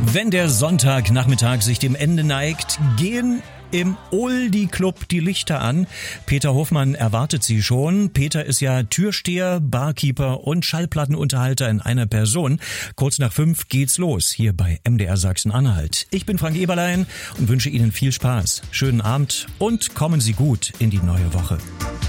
Wenn der Sonntagnachmittag sich dem Ende neigt, gehen im Oldie Club die Lichter an. Peter Hofmann erwartet Sie schon. Peter ist ja Türsteher, Barkeeper und Schallplattenunterhalter in einer Person. Kurz nach 5 geht's los, hier bei MDR Sachsen-Anhalt. Ich bin Frank Eberlein und wünsche Ihnen viel Spaß, schönen Abend und kommen Sie gut in die neue Woche.